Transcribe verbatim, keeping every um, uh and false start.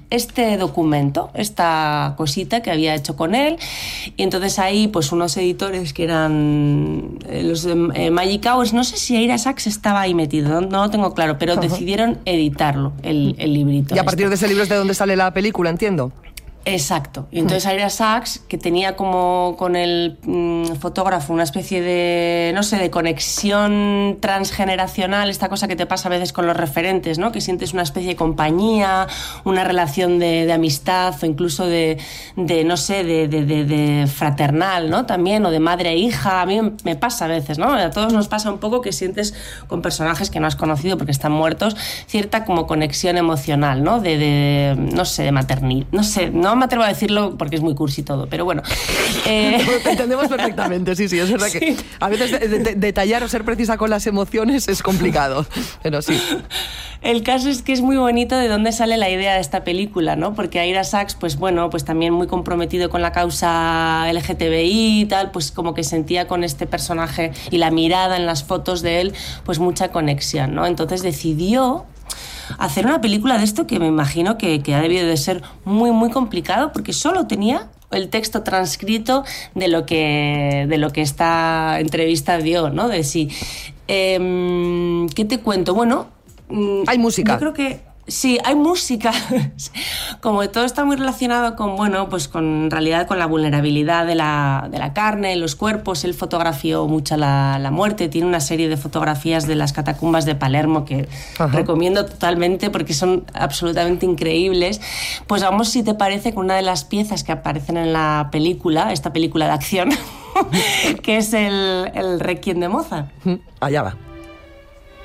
este documento, esta cosita que había hecho con él, y entonces ahí pues unos editores que eran eh, los de eh, Magic Hours, no sé si Ira Sachs estaba ahí metido, no, no lo tengo claro, pero uh-huh. decidieron editarlo, el, el librito. Y a partir este. de ese libro es de donde sale la película, entiendo. Exacto. Y entonces Ira Sachs, que tenía como con el mmm, fotógrafo una especie de, no sé, de conexión transgeneracional, esta cosa que te pasa a veces con los referentes, ¿no? Que sientes una especie de compañía, una relación de, de amistad o incluso de, de no sé, de, de, de, de fraternal, ¿no? También, o de madre e hija. A mí me pasa a veces, ¿no? A todos nos pasa un poco que sientes con personajes que no has conocido porque están muertos, cierta como conexión emocional, ¿no? De, de no sé, de maternidad, no sé, no me atrevo a decirlo porque es muy cursi todo, pero bueno. Eh... Te entendemos perfectamente, sí, sí, es verdad sí. que a veces de, de, de, detallar o ser precisa con las emociones es complicado, pero sí. El caso es que es muy bonito de dónde sale la idea de esta película, ¿no? Porque Ira Sachs, pues bueno, pues también muy comprometido con la causa L G T B I y tal, pues como que sentía con este personaje y la mirada en las fotos de él, pues mucha conexión, ¿no? Entonces decidió hacer una película de esto que me imagino que, que ha debido de ser muy, muy complicado porque solo tenía el texto transcrito de lo que, de lo que esta entrevista dio, ¿no? De sí. Eh, ¿Qué te cuento? Bueno, hay música. Yo creo que sí, hay música. Como todo está muy relacionado con, bueno, pues con en realidad con la vulnerabilidad de la, de la carne, los cuerpos. Él fotografió mucho la, la muerte. Tiene una serie de fotografías de las catacumbas de Palermo que Ajá. recomiendo totalmente porque son absolutamente increíbles. Pues vamos, si te parece, con una de las piezas que aparecen en la película, esta película de acción, que es el, el Requiem de Mozart. Allá va.